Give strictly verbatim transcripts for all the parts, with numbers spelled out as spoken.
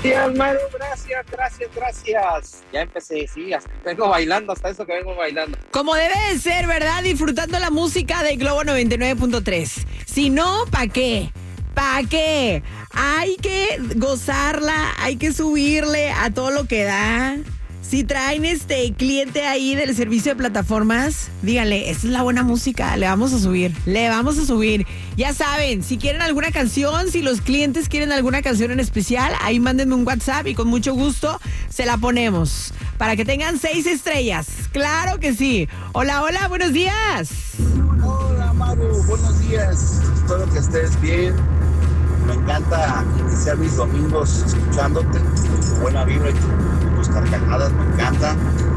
Gracias, Maru, gracias, gracias, gracias. Ya empecé, sí, hasta vengo bailando, hasta eso que vengo bailando. Como debe de ser, ¿verdad? Disfrutando la música de Globo noventa y nueve punto tres. Si no, ¿pa' qué? ¿Pa' qué? Hay que gozarla, hay que subirle a todo lo que da. Si traen este cliente ahí del servicio de plataformas, díganle, esta es la buena música, le vamos a subir, le vamos a subir. Ya saben, si quieren alguna canción, si los clientes quieren alguna canción en especial, ahí mándenme un WhatsApp y con mucho gusto se la ponemos. Para que tengan seis estrellas, claro que sí. Hola, hola, buenos días. Hola, Maru, buenos días. Espero que estés bien. Me encanta iniciar mis domingos escuchándote, tu buena vibra y tu, tus carcajadas, me encanta.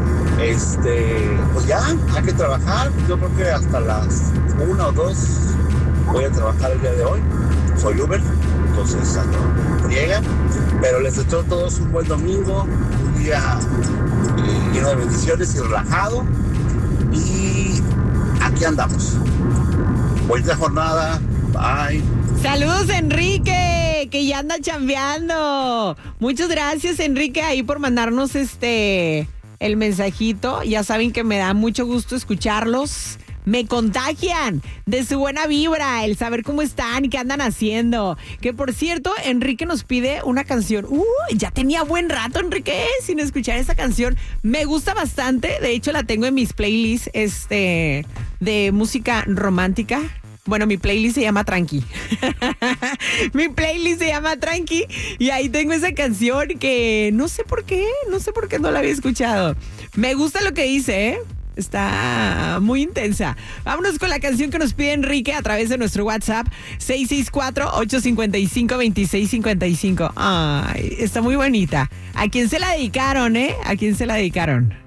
Este, pues ya, hay que trabajar. Yo creo que hasta las una o dos voy a trabajar el día de hoy. Soy Uber, entonces ando friega. Pero les deseo a todos un buen domingo, un día eh, lleno de bendiciones y relajado. Y aquí andamos. Buena jornada, bye. Saludos, Enrique, que ya anda chambeando. Muchas gracias, Enrique, ahí por mandarnos este el mensajito. Ya saben que me da mucho gusto escucharlos. Me contagian de su buena vibra, el saber cómo están y qué andan haciendo. Que por cierto, Enrique nos pide una canción. Uh, ya tenía buen rato, Enrique, sin escuchar esa canción. Me gusta bastante. De hecho, la tengo en mis playlists este, de música romántica. Bueno, mi playlist se llama Tranqui. Mi playlist se llama Tranqui. Y ahí tengo esa canción que no sé por qué, no sé por qué no la había escuchado. Me gusta lo que dice, ¿eh? Está muy intensa. Vámonos con la canción que nos pide Enrique a través de nuestro WhatsApp seis seis cuatro, ocho cinco cinco, dos seis cinco cinco. Ay, está muy bonita. ¿A quién se la dedicaron, eh? ¿A quién se la dedicaron?